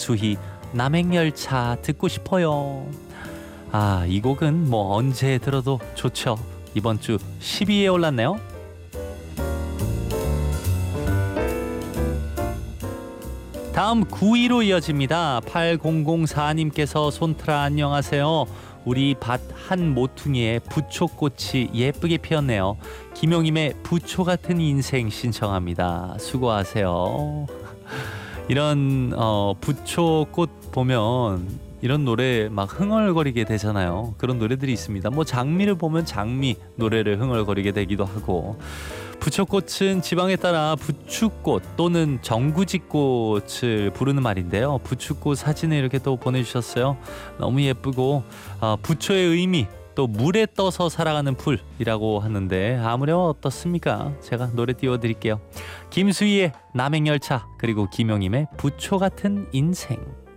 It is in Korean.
김수희 남행열차 듣고 싶어요. 아, 이 곡은 뭐 언제 들어도 좋죠. 이번 주 10위에 올랐네요. 다음 9위로 이어집니다. 8004님께서 손트라 안녕하세요. 우리 밭 한 모퉁이에 부초꽃이 예쁘게 피었네요. 김용임의 부초 같은 인생 신청합니다. 수고하세요. 이런 부초꽃 보면 이런 노래 막 흥얼거리게 되잖아요. 그런 노래들이 있습니다. 뭐 장미를 보면 장미 노래를 흥얼거리게 되기도 하고, 부초꽃은 지방에 따라 부추꽃 또는 정구지꽃을 부르는 말인데요. 부추꽃 사진을 이렇게 또 보내주셨어요. 너무 예쁘고, 부초의 의미, 또 물에 떠서 살아가는 풀이라고 하는데 아무렴 어떻습니까? 제가 노래 띄워드릴게요. 김수희의 남행열차, 그리고 김용임의 부초 같은 인생.